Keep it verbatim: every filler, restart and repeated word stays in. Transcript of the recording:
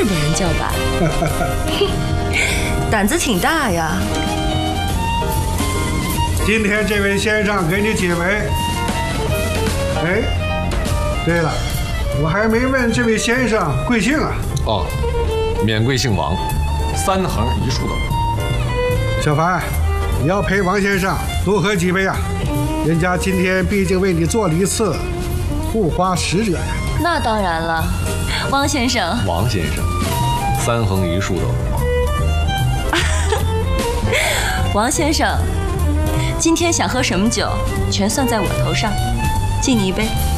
日本人叫板，胆子挺大呀。 今天这位先生给你解围。哎，对了，我还没问这位先生贵姓啊？ 哦，免贵姓王，三横一竖的王。 小凡，你要陪王先生多喝几杯啊！人家今天毕竟为你做了一次护花使者呀。 那当然了，王先生。 王先生，三横一竖的王。 王先生，今天想喝什么酒，全算在我头上，敬你一杯。